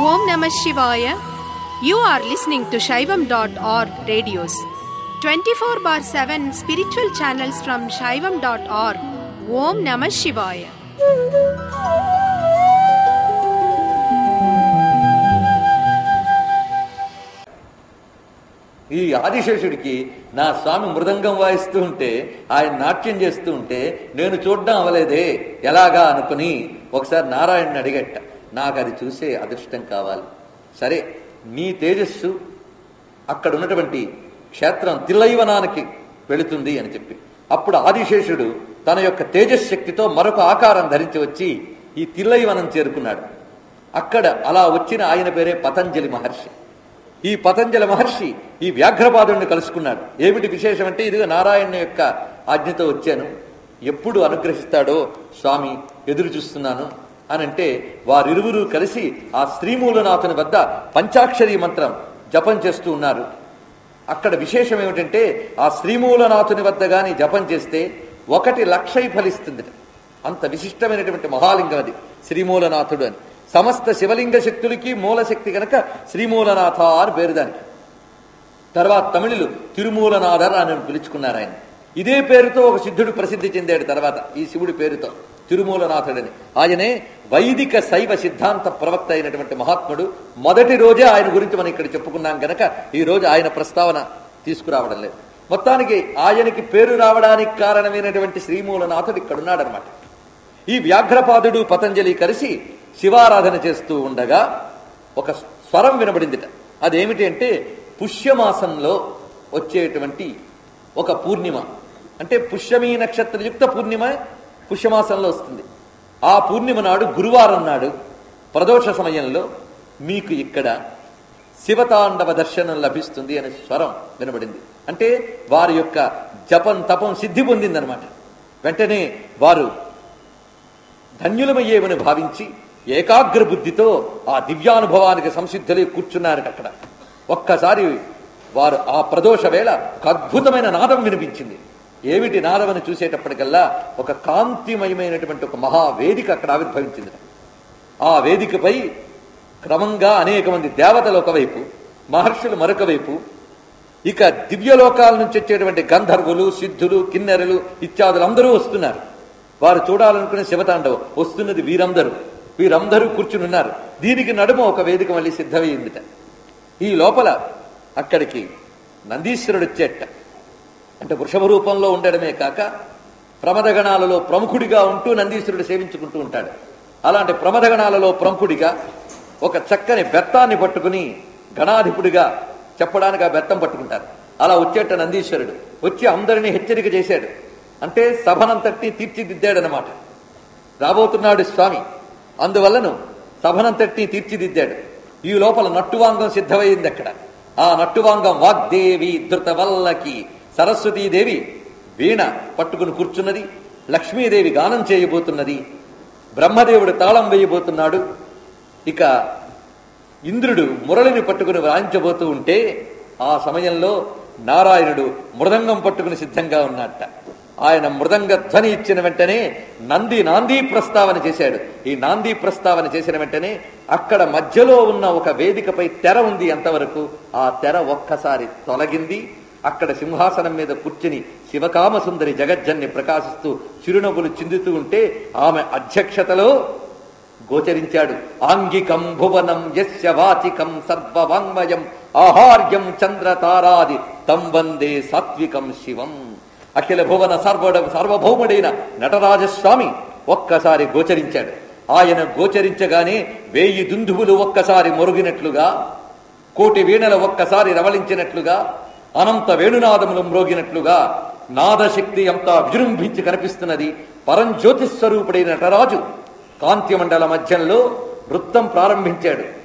Om Namah Shivaya. You are listening to Shaivam.org radios. 24/7 spiritual channels from Shaivam.org. Om Namah Shivaya. ఈ ఆదిశేషుడికి నా స్వామి మృదంగం వాయిస్తూ ఉంటే, ఆయన నాట్యం చేస్తూ ఉంటే నేను చూడడం అవలేదే ఎలాగా అనుకుని ఒకసారి నారాయణని అడిగట్ట. నాకు అది చూసే అదృష్టం కావాలి. సరే, నీ తేజస్సు అక్కడ ఉన్నటువంటి క్షేత్రం తిల్లైవనానికి వెళుతుంది అని చెప్పి, అప్పుడు ఆదిశేషుడు తన యొక్క తేజశక్తితో మరొక ఆకారం ధరించి వచ్చి ఈ తిల్లైవనం చేరుకున్నాడు. అక్కడ అలా వచ్చిన ఆయన పేరే పతంజలి మహర్షి. ఈ పతంజలి మహర్షి ఈ వ్యాఘ్రపాదుడిని కలుసుకున్నాడు. ఏమిటి విశేషం అంటే, ఇదిగో నారాయణ యొక్క ఆజ్ఞతో వచ్చాను, ఎప్పుడు అనుగ్రహిస్తాడో స్వామి ఎదురు చూస్తున్నాను అని అంటే, వారిరువురు కలిసి ఆ శ్రీమూలనాథుని వద్ద పంచాక్షరీ మంత్రం జపం చేస్తూ ఉన్నారు. అక్కడ విశేషం ఏమిటంటే, ఆ శ్రీమూలనాథుని వద్ద గాని జపం చేస్తే 1,00,000 ఫలిస్తుంది. అంత విశిష్టమైనటువంటి మహాలింగం అది శ్రీమూలనాథుడు అని. సమస్త శివలింగ శక్తులకి మూలశక్తి కనుక శ్రీమూలనాథ అని పేరు దానికి. తర్వాత తమిళులు తిరుమూలనాథర్ అని పిలుచుకున్నారు ఆయన. ఇదే పేరుతో ఒక సిద్ధుడు ప్రసిద్ధి చెందాడు తర్వాత ఈ శివుడి పేరుతో, తిరుమూలనాథుడని. ఆయనే వైదిక శైవ సిద్ధాంత ప్రవక్త అయినటువంటి మహాత్ముడు. మొదటి రోజే ఆయన గురించి మనం ఇక్కడ చెప్పుకున్నాం గనక ఈ రోజు ఆయన ప్రస్తావన తీసుకురావడం లేదు. మొత్తానికి ఆయనకి పేరు రావడానికి కారణమైనటువంటి శ్రీమూలనాథుడు ఇక్కడున్నాడనమాట. ఈ వ్యాఘ్రపాదుడు పతంజలి కలిసి శివారాధన చేస్తూ ఉండగా ఒక స్వరం వినబడిందిట. అదేమిటి అంటే, పుష్యమాసంలో వచ్చేటువంటి ఒక పూర్ణిమ, అంటే పుష్యమీ నక్షత్రయుక్త పూర్ణిమ పుష్యమాసంలో వస్తుంది. ఆ పూర్ణిమ నాడు గురువారం నాడు ప్రదోష సమయంలో మీకు ఇక్కడ శివతాండవ దర్శనం లభిస్తుంది అనే స్వరం వినబడింది. అంటే వారి యొక్క జపం తపం సిద్ధి పొందిందనమాట. వెంటనే వారు ధన్యులమయ్యేమని భావించి ఏకాగ్ర బుద్ధితో ఆ దివ్యానుభవానికి సంసిద్ధులై కూర్చున్నారట. అక్కడ ఒక్కసారి వారు ఆ ప్రదోష వేళ ఒక అద్భుతమైన నాదం వినిపించింది. ఏమిటి నాదం అని చూసేటప్పటికల్లా ఒక కాంతిమయమైనటువంటి ఒక మహావేదిక అక్కడ ఆవిర్భవించింది. ఆ వేదికపై క్రమంగా అనేక మంది దేవతలు ఒకవైపు, మహర్షులు మరొక వైపు, ఇక దివ్యలోకాల నుంచి వచ్చేటువంటి గంధర్వులు, సిద్ధులు, కిన్నెరలు ఇత్యాదులు అందరూ వస్తున్నారు. వారు చూడాలనుకునే శివతాండవం వస్తున్నది వీరందరూ కూర్చుని ఉన్నారు. దీనికి నడుమ ఒక వేదిక మళ్ళీ సిద్ధమైందిట. ఈ లోపల అక్కడికి నందీశ్వరుడు వచ్చేట. అంటే వృషభ రూపంలో ఉండడమే కాక ప్రమదగణాలలో ప్రముఖుడిగా ఉంటూ నందీశ్వరుడు సేవించుకుంటూ ఉంటాడు. అలాంటి ప్రమదగణాలలో ప్రముఖుడిగా ఒక చక్కని బెత్తాన్ని పట్టుకుని గణాధిపుడిగా చెప్పడానికి ఆ బెత్తం పట్టుకుంటారు. అలా వచ్చేట నందీశ్వరుడు వచ్చి అందరినీ హెచ్చరిక చేశాడు. అంటే సభనంతటినీ తీర్చిదిద్దాడనమాట. రాబోతున్నాడు స్వామి, అందువల్లను సభనంతటినీ తీర్చిదిద్దాడు. ఈ లోపల నట్టువాంగం సిద్ధమైంది అక్కడ. ఆ నట్టువాంగం వాగ్దేవి ధృతవల్లకి సరస్వతీదేవి వీణ పట్టుకుని కూర్చున్నది, లక్ష్మీదేవి గానం చేయబోతున్నది, బ్రహ్మదేవుడు తాళం వేయబోతున్నాడు, ఇక ఇంద్రుడు మురళిని పట్టుకుని వాయించబోతూ ఉంటే ఆ సమయంలో నారాయణుడు మృదంగం పట్టుకుని సిద్ధంగా ఉన్నట్ట. ఆయన మృదంగ ధ్వని ఇచ్చిన వెంటనే నాందీ ప్రస్తావన చేశాడు. ఈ నాందీ ప్రస్తావన చేసిన వెంటనే అక్కడ మధ్యలో ఉన్న ఒక వేదికపై తెర ఉంది. అంతవరకు ఆ తెర ఒక్కసారి తొలగింది. అక్కడ సింహాసనం మీద కూర్చుని శివకామ సుందరి జగజ్జన్ని ప్రకాశిస్తూ చిరునవ్వులు చిందుతూ ఉంటే ఆమె అధ్యక్షతలో గోచరించాడు. ఆంగికం భువనం యస్య వాచికం సర్వవాంగ్మయం ఆహార్యం చంద్ర తారాది తం వందే సాత్వికం శివం. అఖిల భువన సార్వభౌముడైన నటరాజస్వామి ఒక్కసారి గోచరించాడు. ఆయన గోచరించగానే 1000 దుందుబులు ఒక్కసారి మొరుగినట్లుగా, 1,000,000 వీణలు ఒక్కసారి రవళించినట్లుగా, అనంత వేణునాదములు మ్రోగినట్లుగా నాదశక్తి అంతా విజృంభించి కనిపిస్తున్నది. పరంజ్యోతిస్వరూపుడైన నటరాజు కాంతిమండల మధ్యంలో నృత్యం ప్రారంభించాడు.